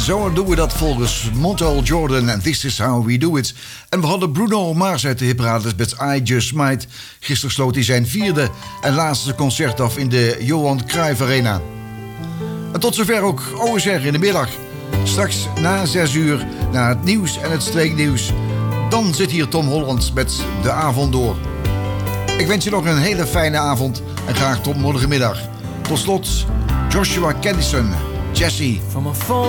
Zo doen we dat volgens Montel Jordan en This Is How We Do It. En we hadden Bruno Mars uit de hitparades met I Just Might. Gisteren sloot hij zijn 4e en laatste concert af in de Johan Cruijff Arena. En tot zover ook OSR in de middag. Straks na 6 uur naar het nieuws en het streeknieuws. Dan zit hier Tom Holland met de avond door. Ik wens je nog een hele fijne avond en graag tot morgenmiddag. Tot slot Joshua Kendison, Jesse. From a phone